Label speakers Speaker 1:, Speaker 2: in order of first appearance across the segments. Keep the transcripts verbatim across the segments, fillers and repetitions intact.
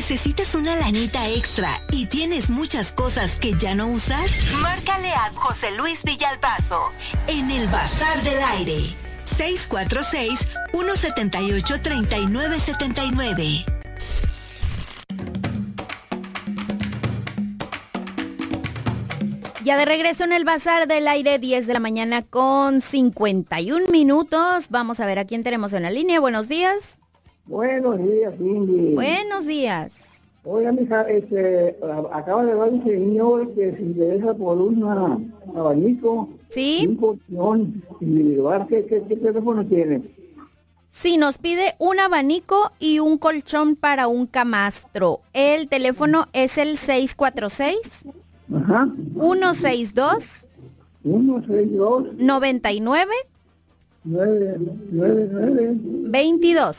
Speaker 1: ¿Necesitas una lanita extra y tienes muchas cosas que ya no usas? Márcale a José Luis Villalbazo en el Bazar del Aire. seis cuatro seis, uno siete ocho, tres nueve siete nueve.
Speaker 2: Ya de regreso en el Bazar del Aire, diez de la mañana con cincuenta y un minutos. Vamos a ver a quién tenemos en la línea. Buenos días.
Speaker 3: Buenos días, Cindy.
Speaker 2: Buenos días.
Speaker 3: Oiga, mija, este, acaba de dar un señor que se interesa por una, un abanico.
Speaker 2: Sí.
Speaker 3: Un colchón individual. ¿Qué, qué, qué teléfono tiene?
Speaker 2: Sí, nos pide un abanico y un colchón para un camastro. El teléfono es el seis cuatro seis.
Speaker 3: Ajá.
Speaker 2: uno seis dos.
Speaker 3: uno seis dos.
Speaker 2: noventa y nueve.
Speaker 3: nueve nueve nueve.
Speaker 2: veintidós.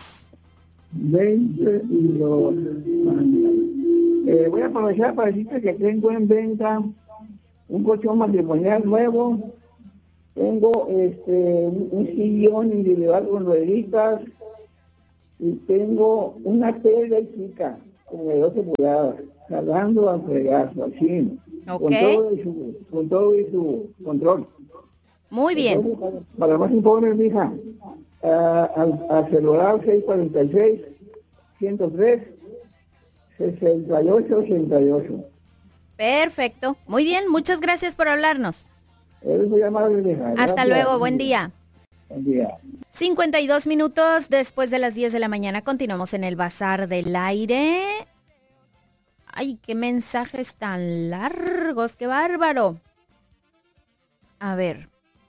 Speaker 3: veintidós. Eh, voy a aprovechar para decirte que tengo en venta un colchón matrimonial nuevo. Tengo este un, un sillón individual con rueditas. Y tengo una tele chica, como de doce pulgadas, jalando a fregazo, así.
Speaker 2: Okay.
Speaker 3: Con todo y su, con todo y su control.
Speaker 2: Muy bien.
Speaker 3: Entonces, para, para más informes, mija, uh, al, al celular seis cuatro seis, ciento tres, sesenta y ocho ochenta y ocho.
Speaker 2: Perfecto. Muy bien, muchas gracias por hablarnos.
Speaker 3: Eres muy amable, mija.
Speaker 2: Hasta
Speaker 3: Gracias.
Speaker 2: luego, buen día.
Speaker 3: Buen día.
Speaker 2: cincuenta y dos minutos después de las diez de la mañana, continuamos en el Bazar del Aire. Ay, qué mensajes tan largos, qué bárbaro. A ver.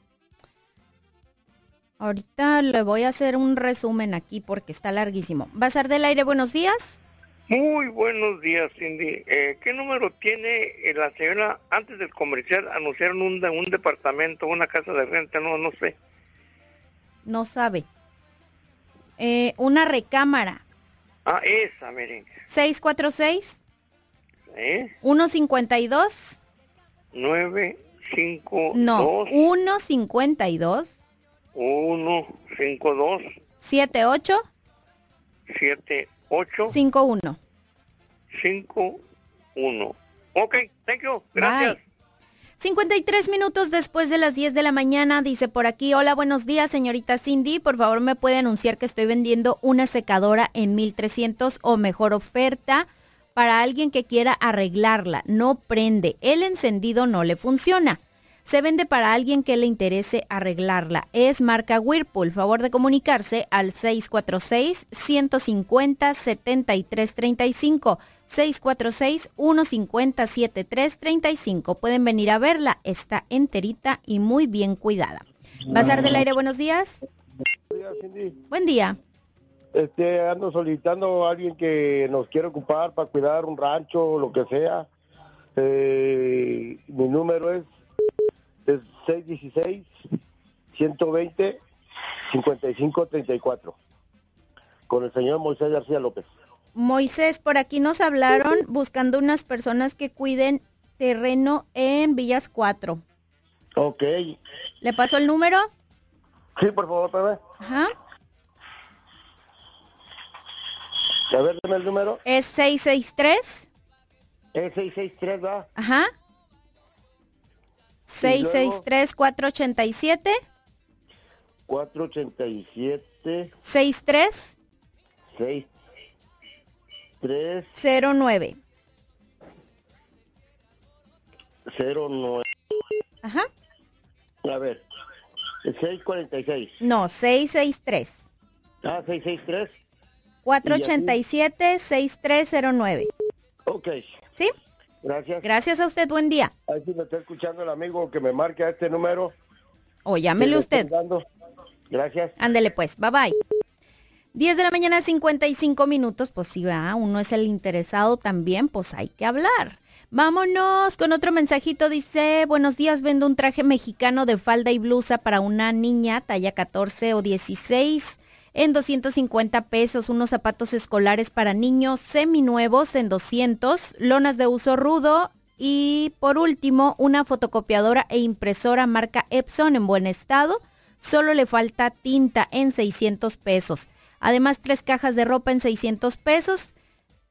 Speaker 2: Ahorita le voy a hacer un resumen aquí porque está larguísimo. Bazar del Aire, buenos días.
Speaker 4: Muy buenos días, Cindy. Eh, ¿Qué número tiene eh, la señora? Antes del comercial anunciaron un, un departamento, una casa de renta, no, no sé.
Speaker 2: No sabe. Eh, una recámara.
Speaker 4: Ah, esa, miren.
Speaker 2: seis cuatro seis.
Speaker 4: ¿Eh?
Speaker 2: uno cincuenta y dos.
Speaker 4: nueve cinco dos.
Speaker 2: No, uno cincuenta y dos.
Speaker 4: uno cinco dos.
Speaker 2: siete ocho.
Speaker 4: siete ocho.
Speaker 2: cinco uno.
Speaker 4: cinco uno. Ok, thank you. Gracias.
Speaker 2: Bye. cincuenta y tres minutos después de las diez de la mañana, dice por aquí, hola, buenos días, señorita Cindy, por favor me puede anunciar que estoy vendiendo una secadora en mil trescientos o mejor oferta para alguien que quiera arreglarla, no prende, el encendido no le funciona. Se vende para alguien que le interese arreglarla. Es marca Whirlpool. Favor de comunicarse al seis cuatro seis, uno cinco cero, siete tres tres cinco. seis cuatro seis, uno cinco cero, siete tres tres cinco. Pueden venir a verla. Está enterita y muy bien cuidada. Bazar del Aire, buenos días.
Speaker 5: Buenos días, Cindy.
Speaker 2: Buen día.
Speaker 5: Este, ando solicitando a alguien que nos quiera ocupar para cuidar un rancho o lo que sea. Eh, mi número es es seis uno seis, uno dos cero, cinco cinco tres cuatro, con el señor Moisés García López.
Speaker 2: Moisés, por aquí nos hablaron buscando unas personas que cuiden terreno en Villas cuatro.
Speaker 5: Ok.
Speaker 2: ¿Le paso el número?
Speaker 5: Sí, por favor, bebé.
Speaker 2: Ajá.
Speaker 5: A ver, dame el número.
Speaker 2: Es seis seis tres.
Speaker 5: Es seis seis tres, ¿verdad?
Speaker 2: Ajá. seis seis tres, cuatro ocho siete.
Speaker 5: cuatro ocho siete.
Speaker 2: seis tres.
Speaker 5: seis tres.
Speaker 2: cero nueve.
Speaker 5: cero nueve.
Speaker 2: Ajá.
Speaker 5: A ver. seis cuarenta y seis.
Speaker 2: No, seis seis tres.
Speaker 5: Ah, seis seis tres.
Speaker 2: cuatro ocho siete, seis tres cero nueve.
Speaker 5: Ok.
Speaker 2: ¿Sí?
Speaker 5: Gracias.
Speaker 2: Gracias a usted, buen día.
Speaker 5: Ahí si me está escuchando el amigo que me marque a este número.
Speaker 2: O llámele usted.
Speaker 5: Gracias.
Speaker 2: Ándele pues, bye bye. diez de la mañana, cincuenta y cinco minutos. Pues si va, uno es el interesado también, pues hay que hablar. Vámonos con otro mensajito. Dice, buenos días, vendo un traje mexicano de falda y blusa para una niña, talla catorce o dieciséis. En doscientos cincuenta pesos, unos zapatos escolares para niños seminuevos en doscientos, lonas de uso rudo y por último una fotocopiadora e impresora marca Epson en buen estado, solo le falta tinta en seiscientos pesos. Además tres cajas de ropa en seiscientos pesos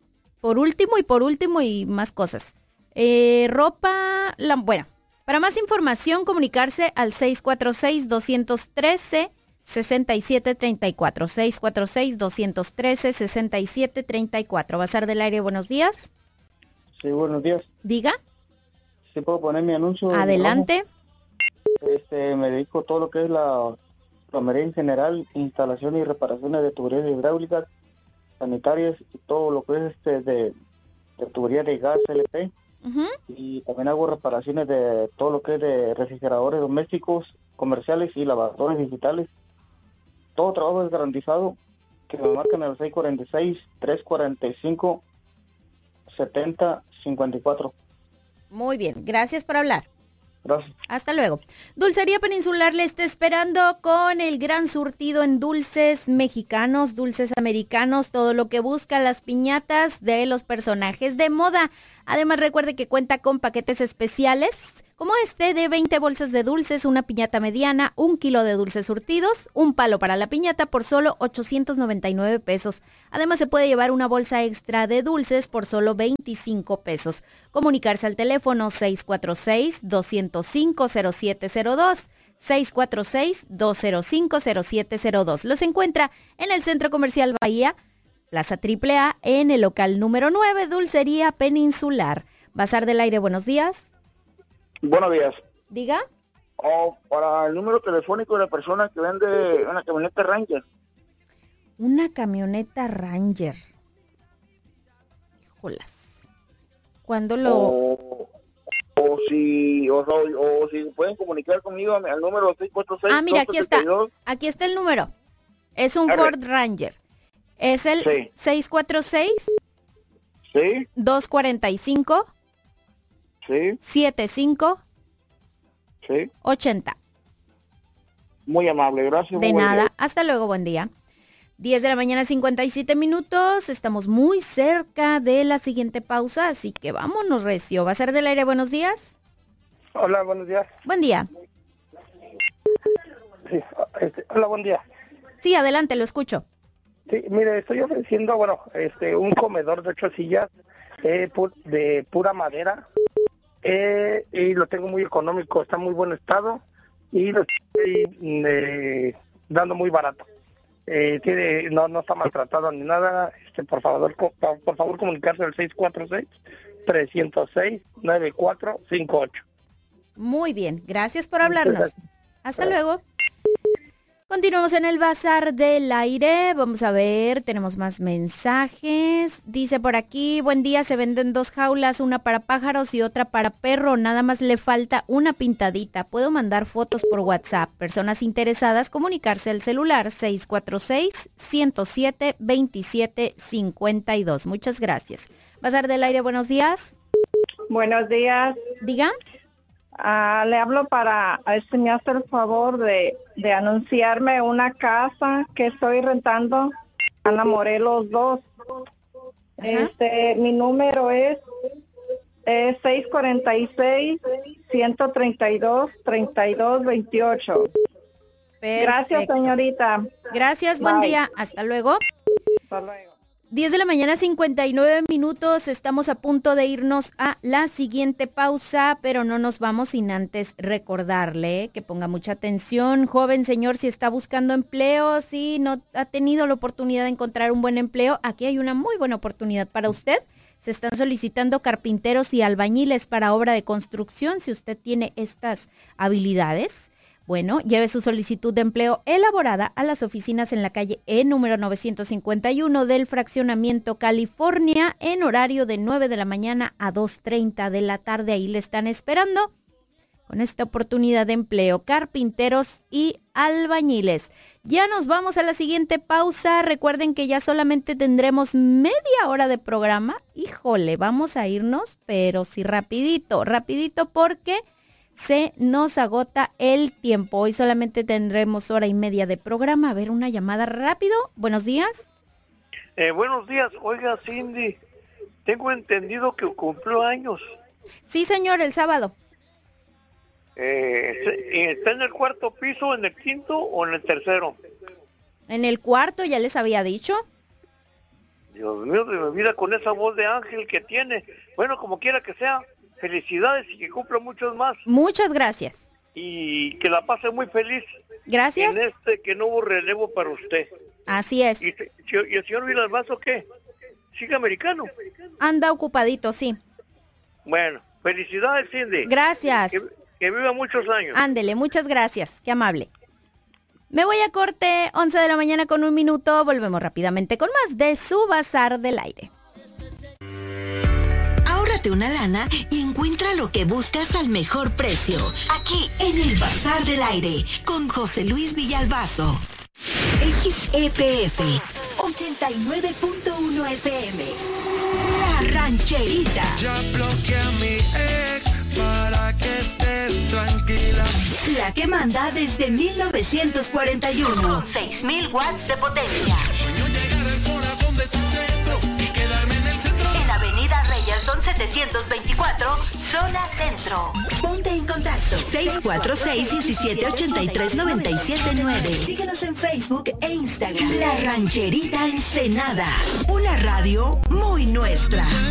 Speaker 2: por último y por último y más cosas. Eh, ropa, la, bueno, para más información comunicarse al seis cuatro seis, dos uno tres, seis siete tres cuatro, seis cuatro seis, dos uno tres, seis siete tres cuatro. Bazar del Aire, buenos días.
Speaker 6: Sí, buenos días.
Speaker 2: Diga.
Speaker 6: ¿Sí puedo poner mi anuncio?
Speaker 2: Adelante.
Speaker 6: Este, me dedico a todo lo que es la plomería en general, instalación y reparaciones de tuberías hidráulicas, sanitarias y todo lo que es este de, de tubería de gas L P. Uh-huh. Y también hago reparaciones de todo lo que es de refrigeradores domésticos, comerciales y lavadores digitales. Todo trabajo es garantizado, que me marcan el seis cuatro seis, tres cuatro cinco, siete cero cinco cuatro.
Speaker 2: Muy bien, gracias por hablar.
Speaker 6: Gracias.
Speaker 2: Hasta luego. Dulcería Peninsular le está esperando con el gran surtido en dulces mexicanos, dulces americanos, todo lo que busca las piñatas de los personajes de moda. Además, recuerde que cuenta con paquetes especiales como este de veinte bolsas de dulces, una piñata mediana, un kilo de dulces surtidos, un palo para la piñata por solo ochocientos noventa y nueve pesos. Además, se puede llevar una bolsa extra de dulces por solo veinticinco pesos. Comunicarse al teléfono seis cuatro seis, dos cero cinco, cero siete cero dos, seis cuatro seis, dos cero cinco, cero siete cero dos. Los encuentra en el Centro Comercial Bahía, Plaza Triple A, en el local número nueve, Dulcería Peninsular. Bazar del Aire, buenos días.
Speaker 5: Buenos días.
Speaker 2: Diga.
Speaker 5: Oh, para el número telefónico de la persona que vende una camioneta Ranger.
Speaker 2: Una camioneta Ranger. Híjolas. ¿Cuándo lo...?
Speaker 5: O, o si o, o, o si pueden comunicar conmigo al número seis cuatro seis.
Speaker 2: Ah, mira, aquí está. Aquí está el número. Es un R. Ford Ranger. Es el sí. seis cuatro seis.
Speaker 5: Sí.
Speaker 2: dos cuatro cinco.
Speaker 5: Sí.
Speaker 2: siete cinco.
Speaker 5: Sí.
Speaker 2: ochenta.
Speaker 5: Muy amable, gracias.
Speaker 2: De nada, hasta luego, buen día. diez de la mañana, cincuenta y siete minutos. Estamos muy cerca de la siguiente pausa, así que vámonos, recio. Bazar del Aire, buenos días.
Speaker 7: Hola, buenos días.
Speaker 2: Buen día.
Speaker 7: Sí, este, hola, buen día.
Speaker 2: Sí, adelante, lo escucho.
Speaker 7: Sí, mire, estoy ofreciendo, bueno, este, un comedor de ocho sillas eh, pu- de pura madera. Eh, y lo tengo muy económico, está en muy buen estado y lo estoy eh, dando muy barato. Eh, tiene, no, no está maltratado ni nada. Este, por favor, por, por favor comunicarse al seis cuatro seis, tres cero seis, nueve cuatro cinco ocho.
Speaker 2: Muy bien, gracias por hablarnos. Hasta luego. Continuamos en el Bazar del Aire. Vamos a ver, tenemos más mensajes. Dice por aquí, buen día, se venden dos jaulas, una para pájaros y otra para perro. Nada más le falta una pintadita. Puedo mandar fotos por WhatsApp. Personas interesadas, comunicarse al celular seis cuatro seis, uno cero siete, dos siete cinco dos. Muchas gracias. Bazar del Aire, buenos días.
Speaker 8: Buenos días.
Speaker 2: Diga.
Speaker 8: Uh, le hablo para a ver si me hace el favor de, de anunciarme una casa que estoy rentando, Ana Morelos dos. Ajá. Este, mi número es, es seis cuatro seis, uno tres dos, tres dos dos ocho. Gracias, señorita.
Speaker 2: Gracias, buen Bye. Día. Hasta luego.
Speaker 8: Hasta luego.
Speaker 2: diez de la mañana, cincuenta y nueve minutos. Estamos a punto de irnos a la siguiente pausa, pero no nos vamos sin antes recordarle que ponga mucha atención. Joven señor, si está buscando empleo, si no ha tenido la oportunidad de encontrar un buen empleo, aquí hay una muy buena oportunidad para usted. Se están solicitando carpinteros y albañiles para obra de construcción. Si usted tiene estas habilidades, bueno, lleve su solicitud de empleo elaborada a las oficinas en la calle E número novecientos cincuenta y uno del Fraccionamiento California en horario de nueve de la mañana a dos treinta de la tarde. Ahí le están esperando con esta oportunidad de empleo, carpinteros y albañiles. Ya nos vamos a la siguiente pausa. Recuerden que ya solamente tendremos media hora de programa. Híjole, vamos a irnos, pero sí rapidito, rapidito porque se nos agota el tiempo. Hoy solamente tendremos hora y media de programa. A ver, una llamada rápido. Buenos días.
Speaker 4: Eh, buenos días. Oiga, Cindy, tengo entendido que cumplió años.
Speaker 2: Sí, señor, el sábado.
Speaker 4: Eh, ¿Está en el cuarto piso, en el quinto o en el tercero?
Speaker 2: En el cuarto, ya les había dicho.
Speaker 4: Dios mío de mi vida, con esa voz de ángel que tiene. Bueno, como quiera que sea, felicidades y que cumpla muchos más.
Speaker 2: Muchas gracias.
Speaker 4: Y que la pase muy feliz.
Speaker 2: Gracias.
Speaker 4: En este que no hubo relevo para usted.
Speaker 2: Así es.
Speaker 4: ¿Y, y el señor Villalbazo qué? ¿Sigue americano?
Speaker 2: Anda ocupadito, sí.
Speaker 4: Bueno, felicidades, Cindy.
Speaker 2: Gracias.
Speaker 4: Que, que viva muchos años.
Speaker 2: Ándele, muchas gracias. Qué amable. Me voy a corte, once de la mañana con un minuto. Volvemos rápidamente con más de su Bazar del Aire.
Speaker 1: Ahórrate una lana y encuentra lo que buscas al mejor precio. Aquí, en el Bazar del Aire, con José Luis Villalbazo. X E P F ochenta y nueve punto uno F M. La Rancherita.
Speaker 9: Ya bloqueé a mi ex para que estés tranquila.
Speaker 1: La que manda desde mil novecientos cuarenta y uno. Con seis mil watts de potencia.
Speaker 9: Sueño llegar al corazón de tu centro y quedarme en el centro.
Speaker 1: En Avenida Reyerson setecientos veinticuatro, zona centro. Ponte en contacto seis cuatro seis, diecisiete ochenta y tres, noventa y siete nueve. Síguenos en Facebook e Instagram. La Rancherita Ensenada. Una radio muy nuestra.